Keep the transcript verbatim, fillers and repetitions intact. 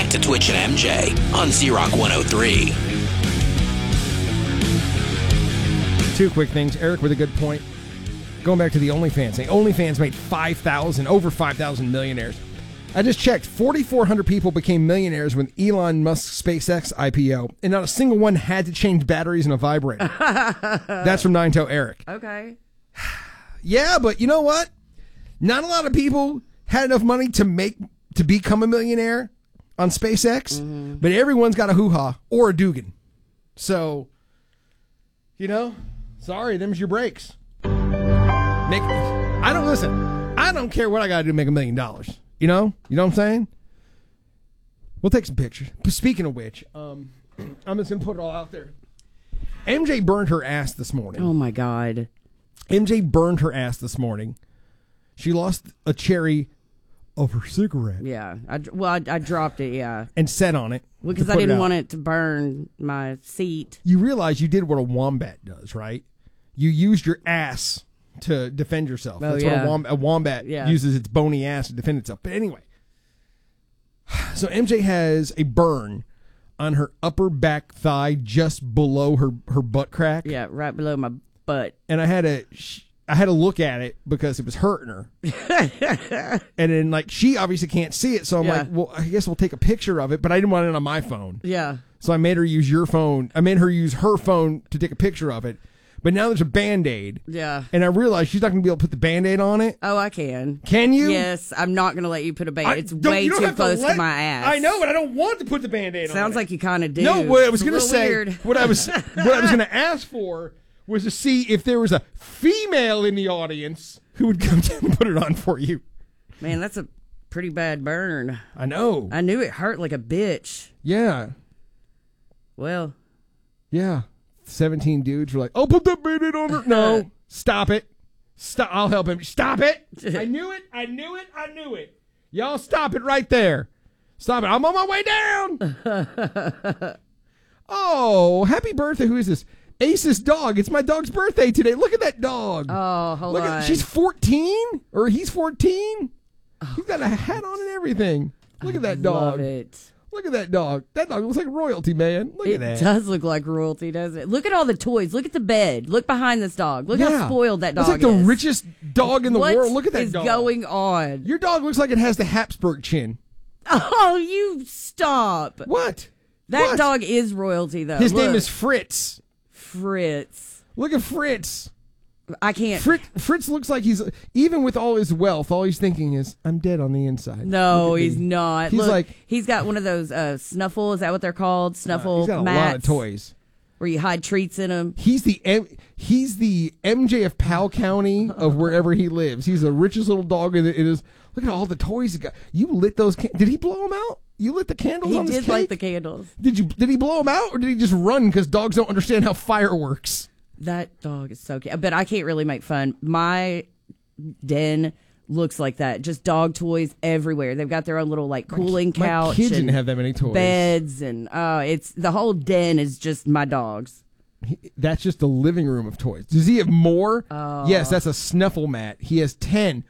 Back to Twitch and M J on Z-Rock one oh three. Two quick things. Eric with a good point. Going back to the OnlyFans thing. OnlyFans made five thousand, over five thousand millionaires. I just checked. forty-four hundred people became millionaires when Elon Musk's SpaceX I P O, and not a single one had to change batteries in a vibrator. That's from Nine Toe Eric. Okay. Yeah, but you know what? Not a lot of people had enough money to make to become a millionaire on SpaceX, mm-hmm. but everyone's got a hoo-ha or a Dugan. So, you know, sorry, them's your breaks. Make, I don't listen. I don't care what I got to do to make a million dollars. You know? You know what I'm saying? We'll take some pictures. Speaking of which, um, I'm just going to put it all out there. M J burned her ass this morning. Oh, my God. M J burned her ass this morning. She lost a cherry of her cigarette. Yeah. I, well, I, I dropped it, yeah. And set on it. Because I didn't it want it to burn my seat. You realize you did what a wombat does, right? You used your ass to defend yourself. Oh, That's yeah. what a, wom- a wombat yeah. uses its bony ass to defend itself. But anyway, so M J has a burn on her upper back thigh just below her, her butt crack. Yeah, right below my butt. And I had to, I had to look at it because it was hurting her. And then, like, she obviously can't see it. So I'm yeah. like, well, I guess we'll take a picture of it. But I didn't want it on my phone. Yeah. So I made her use your phone. I made her use her phone to take a picture of it. But now there's a Band-Aid. Yeah. And I realized she's not going to be able to put the Band-Aid on it. Oh, I can. Can you? Yes. I'm not going to let you put a Band-Aid. It's don't, way too close to, let, to my ass. I know, but I don't want to put the Band-Aid on it. Sounds like you kind of do. No, what I was going to say, weird. what I was what I was going to ask for was to see if there was a female in the audience who would come down and put it on for you. Man, that's a pretty bad burn. I know. I knew it hurt like a bitch. Yeah. Well. Yeah. seventeen dudes were like, oh, put that Band-Aid on her. No. Stop it. Stop. I'll help him. Stop it. I knew it. I knew it. I knew it. Y'all stop it right there. Stop it. I'm on my way down. Oh, happy birthday. Who is this? Ace's dog. It's my dog's birthday today. Look at that dog. Oh, hold Look on. At, she's fourteen, or he's fourteen. Oh. He's got a hat on and everything. Look I at that dog. Love it. Look at that dog. That dog looks like royalty, man. Look it at that. It does look like royalty, doesn't it? Look at all the toys. Look at the bed. Look behind this dog. Look yeah. how spoiled that dog is. It's like the is. richest dog in the what world. Look at that dog. What is going on? Your dog looks like it has the Habsburg chin. Oh, you stop. What? That what? dog is royalty, though. His Look. name is Fritz. Fritz. Look at Fritz. I can't. Fritz, Fritz looks like he's, even with all his wealth, all he's thinking is, I'm dead on the inside. No, he's me. not. He's Look, like, he's got one of those uh, snuffle. Is that what they're called? Snuffle uh, he's got mats. a lot of toys. Where you hide treats in them. He's the M- he's the M J of Powell County of wherever he lives. He's the richest little dog in it is. Look at all the toys he got. You lit those. Can- did he blow them out? You lit the candles he on his cake? He did light the candles. Did you? Did he blow them out, or did he just run because dogs don't understand how fire works? That dog is so cute. But I can't really make fun. My den looks like that. Just dog toys everywhere. They've got their own little like cooling my, couch. My kids and didn't have that many toys. Beds and uh, it's the whole den is just my dogs. He, that's just the living room of toys. Does he have more? Oh. Yes, that's a snuffle mat. He has ten.